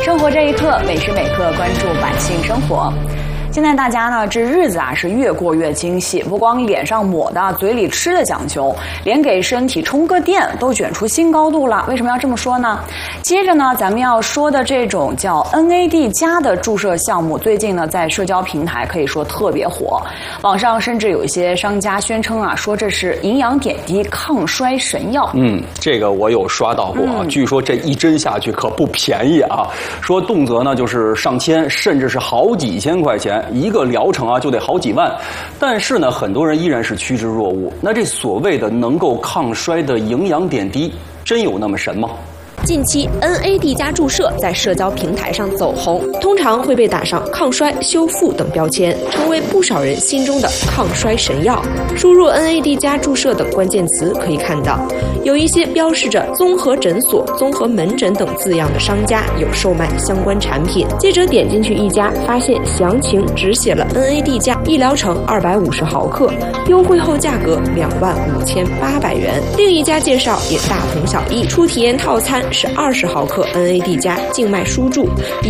生活这一刻，每时每刻关注百姓生活。现在大家呢，这日子是越过越精细，不光脸上抹的、嘴里吃的讲究，连给身体充个电都卷出新高度了。为什么要这么说呢？接着呢，咱们要说的这种叫 NAD+ 的注射项目，最近呢在社交平台可以说特别火，网上甚至有一些商家宣称说这是营养点滴抗衰神药。 这个我有刷到过据说这一针下去可不便宜啊，说动辄呢就是上千，甚至是好几千块钱。一个疗程就得好几万，但是呢，很多人依然是趋之若鹜。那这所谓的能够抗衰的营养点滴，真有那么神吗？ 近期 NAD+ 注射在社交平台上走红，通常会被打上抗衰、修复等标签，成为不少人心中的抗衰神药。输入 NAD+ 注射等关键词可以看到，有一些标示着综合诊所、综合门诊等字样的商家有售卖相关产品。记者点进去一家，发现详情只写了 NAD+ 一疗程250毫克，优惠后价格25800元。另一家介绍也大同小异，初体验套餐是20毫克 NAD+ 静脉输注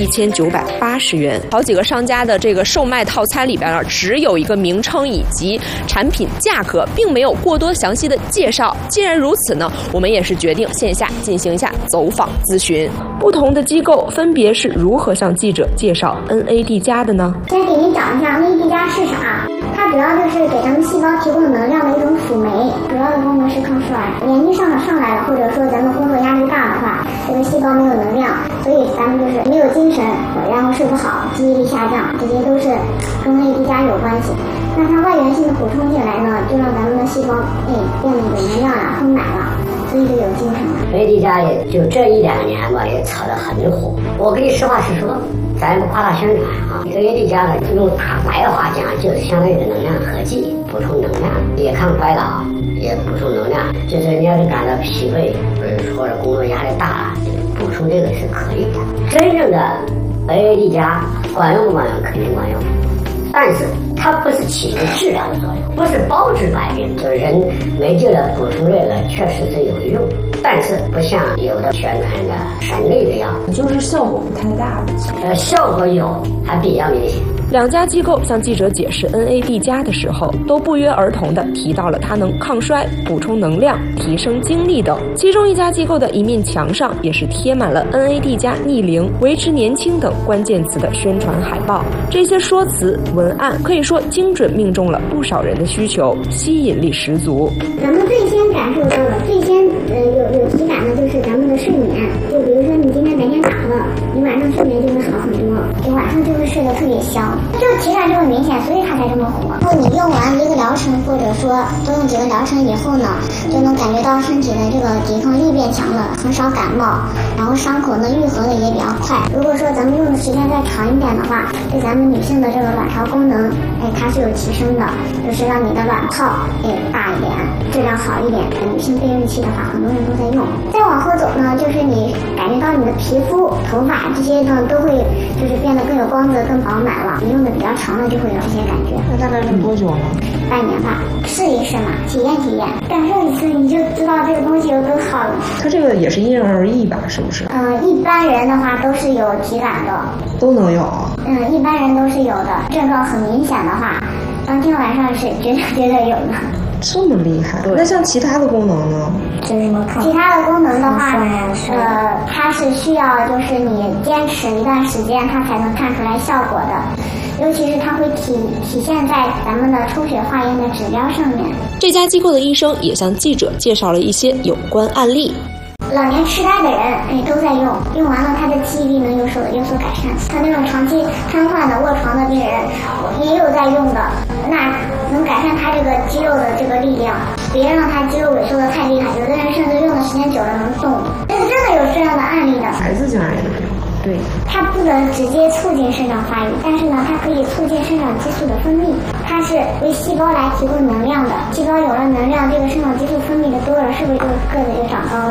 ，1980元。好几个商家的这个售卖套餐里边只有一个名称以及产品价格，并没有过多详细的介绍。既然如此呢，我们也是决定线下进行一下走访咨询。不同的机构分别是如何向记者介绍 NAD+ 的呢？ 先给您讲一下 NAD+ 是啥。它主要就是给咱们细胞提供能量的一种辅酶，主要的功能是抗衰。年纪上来了，或者说咱们工作压力大的话，这个细胞没有能量，所以咱们就是没有精神，然后睡不好，记忆力下降，这些都是跟 NAD+ 有关系。那它外源性的补充进来呢，就让咱们的细胞变得有能量了，丰满了，所以就有精神了。 NAD+ 也就这1-2年吧，也炒得很火。我跟你实话实说，咱也不夸大宣传NAD+ 呢，用大白话讲，就是相当于能量合剂，补充能量，也抗衰老，也补充能量。就是你要是感到疲惫，或者工作压力大了，补充这个是可以的。真正的 NAD+ 管用不管用？肯定管用。但是它不是起着治疗的作用，不是包治百病，就是人没劲了补充这个确实是有用，但是不像有的宣传的神类的药， 就是效果不太大的。 效果有，还比较明显。 两家机构向记者解释 NAD+ 的时候，都不约而同地提到了它能抗衰、补充能量、提升精力等。其中一家机构的一面墙上也是贴满了 NAD+ 逆龄、维持年轻等关键词的宣传海报。这些说辞文案可以说精准命中了不少人的需求，吸引力十足。 咱们最先感受到的、最先有体感的就是咱们的睡眠。就比如说你今天白天打了，你晚上睡眠就会好很多，你晚上就会睡得特别香。这个体感就很明显，所以它才这么火。然后你用完一个疗程，或者说多用几个疗程以后呢，就能感觉到身体的这个抵抗力变强了，很少感冒，然后伤口呢愈合的也比较快。如果说咱们用的时间再长一点的话，对咱们女性的这个卵巢功能，它是有提升的，就是让你的卵泡大一点，质量好一点。女性备孕期的话，很多人都在用。再往后走呢，就是你感觉到你的皮肤、头发这些呢都会就是变得更有光泽、更饱满了。你用的比较长了，就会有一些感觉。 那大概是多久呢？ 半年吧，试一试嘛，体验，感受一次，你就知道这个东西有多好了。 它这个也是因人而异吧，是不是？ 一般人的话都是有体感的， 都能有。 一般人都是有的，症状很明显的话，当天晚上是绝对有的。 这么厉害？那像其他的功能呢？ 其他的功能的话，它是需要就是你坚持一段时间，它才能看出来效果的。尤其是它会体现在咱们的抽血化验的指标上面。 这家机构的医生也向记者介绍了一些有关案例。 老年痴呆的人都在用，用完了他的记忆力能有所改善。他那种长期瘫痪的卧床的病人也有在用的，那能改善他这个肌肉的这个力量，别让他肌肉萎缩的太厉害，有的人甚至用的时间久了能动。真的有这样的案例的。 孩子竟然也能用。对， 它不能直接促进生长发育，但是呢，它可以促进生长激素的分泌。它是为细胞来提供能量的，细胞有了能量，这个生长激素分泌的多了，是不是就个子就长高了？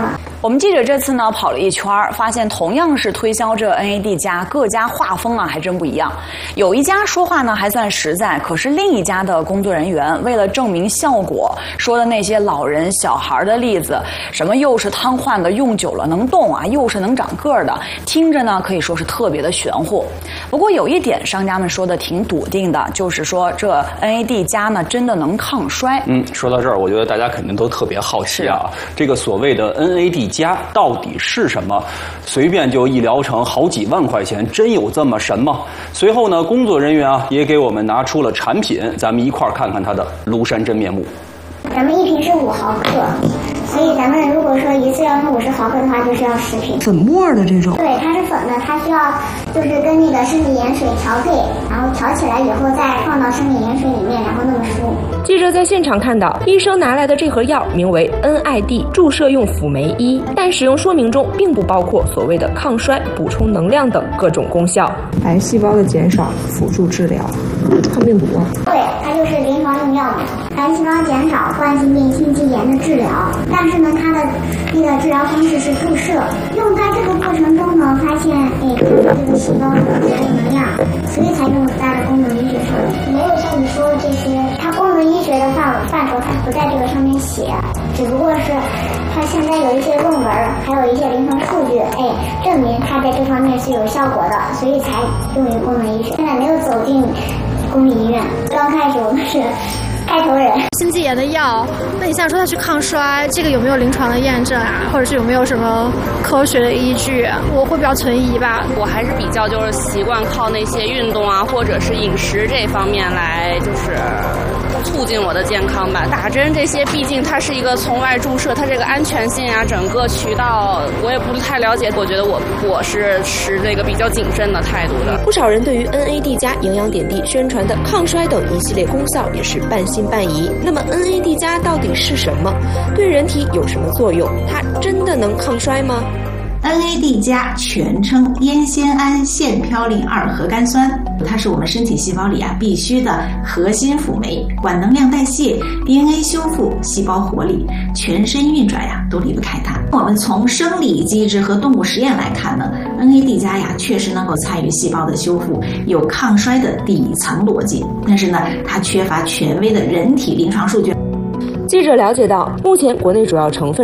我们记者这次呢跑了一圈，发现同样是推销这 NAD+，各家画风啊还真不一样。有一家说话呢还算实在，可是另一家的工作人员为了证明效果，说的那些老人小孩的例子，什么又是瘫痪的用久了能动啊，又是能长个儿的，听着呢可以说是特别的玄乎。不过有一点商家们说的挺笃定的，就是说这 NAD+ 呢真的能抗衰。 说到这儿，我觉得大家肯定都特别好奇啊，这个所谓的 NAD+ 到底是什么？随便就一疗程好几万块钱，真有这么神吗？随后呢，工作人员啊也给我们拿出了产品，咱们一块儿看看它的庐山真面目。 咱们一瓶是5毫克，所以咱们如果说一次要用50毫克的话，就是要10瓶。 粉末的这种。 对，它是粉的，它需要就是跟那个生理盐水调配，然后调起来以后再放到生理盐水里面，然后那么输。 记者在现场看到，医生拿来的这盒药名为 NAD 注射用辅酶1，但使用说明中并不包括所谓的抗衰、补充能量等各种功效。 癌细胞的减少，辅助治疗，抗病毒啊。 对，它就是临床用药嘛，癌细胞减少、冠心病、心肌炎的治疗。但是呢，它的那个治疗方式是注射。用在这个过程中呢，发现这个细胞有能量，所以才用在了功能医学上。没有像你说的这些，它功能医学的范畴它不在这个上面写，只不过是它现在有一些论文，还有一些临床数据，证明它在这方面是有效果的，所以才用于功能医学。现在没有走进公立医院，刚开始我们是开头人。 心肌炎的药，那你像说它去抗衰，这个有没有临床的验证啊？或者是有没有什么科学的依据？我会比较存疑吧。 我还是比较就是习惯靠那些运动啊，或者是饮食这方面来就是促进我的健康吧。打针这些毕竟它是一个从外注射，它这个安全性啊，整个渠道我也不太了解。我觉得我是持这个比较谨慎的态度的。 不少人对于 NAD+ 营养点滴宣传的抗衰等一系列功效也是半信半疑。那么 NAD+ 到底是什么？对人体有什么作用？它真的能抗衰吗 ？NAD+全称烟酰胺腺嘌呤2核苷酸，它是我们身体细胞里必须的核心辅酶，管能量代谢、DNA 修复、细胞活力，全身运转都离不开它。我们从生理机制和动物实验来看呢，NAD+确实能够参与细胞的修复，有抗衰的底层逻辑，但是呢，它缺乏权威的人体临床数据。 记者了解到，目前国内主要成分